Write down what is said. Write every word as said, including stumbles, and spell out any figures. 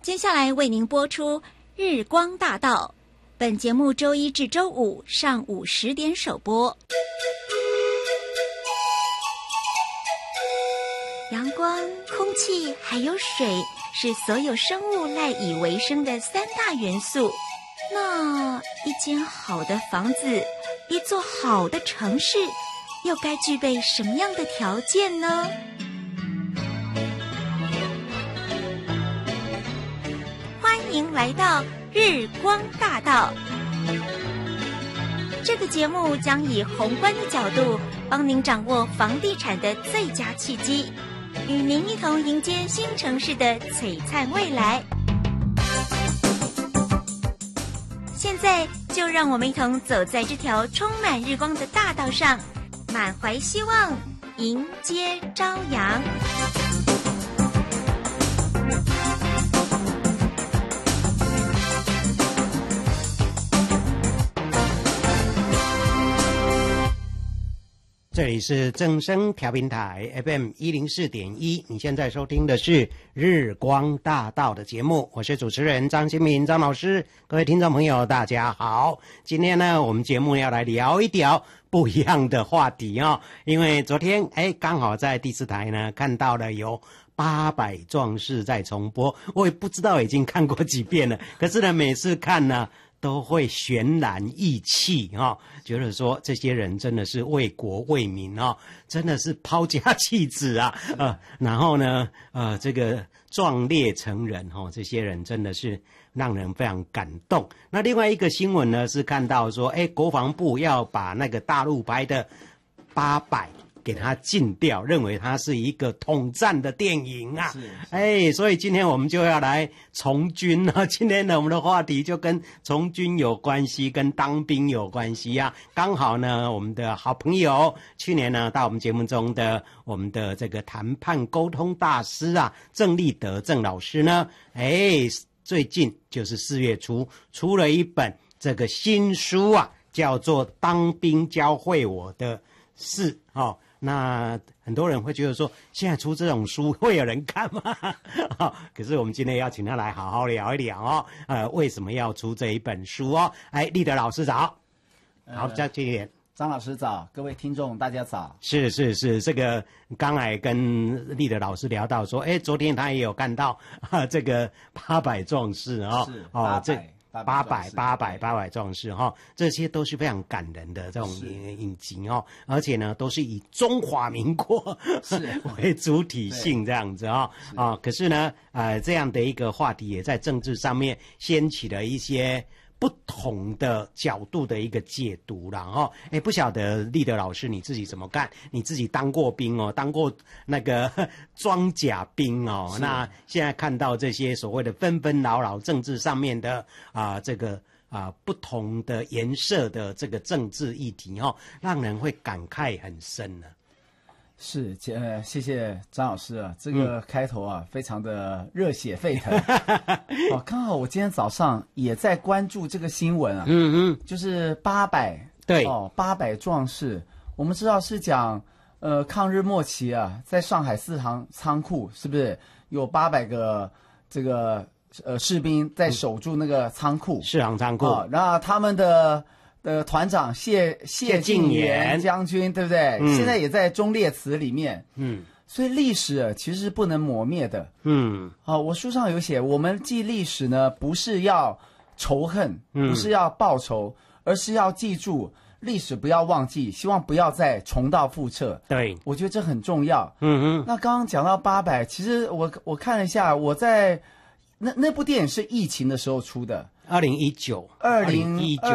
接下来为您播出《日光大道》，本节目周一至周五上午十点首播。阳光、空气还有水是所有生物赖以为生的三大元素。那一间好的房子，一座好的城市，又该具备什么样的条件呢？欢迎来到日光大道。这个节目将以宏观的角度，帮您掌握房地产的最佳契机，与您一同迎接新城市的璀璨未来。现在就让我们一同走在这条充满日光的大道上，满怀希望，迎接朝阳。 这里是正声调频台 F M 一零四点一，你现在收听的是日光大道的节目，我是主持人张新民张老师。各位听众朋友大家好，今天呢我们节目要来聊一聊不一样的话题哦，因为昨天哎刚好在第四台呢看到了有八百壮士在重播，我也不知道已经看过几遍了，可是呢每次看呢都会渲染义气哦，觉得说这些人真的是为国为民哦，真的是抛家弃子啊，呃，然后呢，呃，这个壮烈成人哦，这些人真的是让人非常感动。那另外一个新闻呢是看到说，哎，国防部要把那个大陆拍的八百。给它禁掉，认为它是一个统战的电影啊，哎，所以今天我们就要来从军啊。今天呢，我们的话题就跟从军有关系，跟当兵有关系啊。刚好呢，我们的好朋友去年呢到我们节目中的我们的这个谈判沟通大师啊，郑立德郑老师呢，哎，最近就是四月初出了一本这个新书啊，叫做《当兵教会我的事》哦。那很多人会觉得说，现在出这种书会有人看吗？哦、可是我们今天要请他来好好聊一聊哦，呃，为什么要出这一本书哦？哎，立德老师早，好，再近一点。 张老师早，各位听众大家早。 是是是，这个刚才跟立德老师聊到说，哎，昨天他也有看到啊，这个八百壮士哦， 是哦，这。八百八百八百壮士哈，这些都是非常感人的这种影集哦，而且呢都是以中华民国为主体性这样子啊啊、哦，可是呢呃这样的一个话题也在政治上面掀起了一些不同的角度的一个解读啦哈，哎，不晓得立德老师你自己怎么干？你自己当过兵哦，当过那个装甲兵哦，那现在看到这些所谓的纷纷扰扰政治上面的啊、呃、这个啊、呃、不同的颜色的这个政治议题哦，让人会感慨很深呢。 是，呃，谢谢张老师啊，这个开头啊，嗯、非常的热血沸腾。哦，刚好我今天早上也在关注这个新闻啊，嗯嗯，就是八百， 对， 哦，八百壮士，我们知道是讲，呃，抗日末期啊，在上海四行仓库是不是有八百个这个呃士兵在守住那个仓库， 四行仓库， 哦，然后他们的。呃，团长谢谢晋元将军，对不对？嗯、现在也在忠烈祠里面。嗯，所以历史、啊、其实是不能磨灭的。嗯，好、哦，我书上有写，我们记历史呢，不是要仇恨，不是要报仇，嗯、而是要记住历史，不要忘记，希望不要再重蹈覆辙。 对， 我觉得这很重要。 嗯嗯。 那刚刚讲到八百，其实我我看了一下，我在那那部电影是疫情的时候出的。 二零一九， 二零一九。